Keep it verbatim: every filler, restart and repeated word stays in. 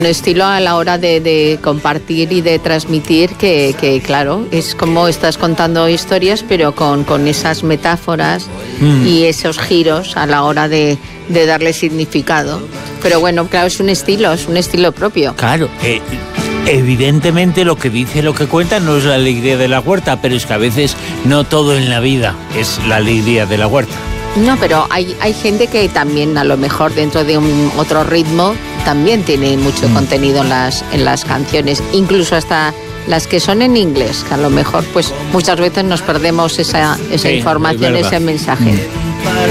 Un estilo a la hora de, de compartir y de transmitir que, que, claro, es como estás contando historias, pero con, con esas metáforas mm. y esos giros a la hora de, de darle significado. Pero bueno, claro, es un estilo, es un estilo propio. Claro, eh, evidentemente lo que dice, lo que cuenta no es la alegría de la huerta, pero es que a veces no todo en la vida es la alegría de la huerta. No, pero hay, hay gente que también a lo mejor dentro de un otro ritmo también tiene mucho mm. contenido en las, en las canciones, incluso hasta las que son en inglés, que a lo mejor pues muchas veces nos perdemos esa, esa sí, información, ese mensaje. Mm.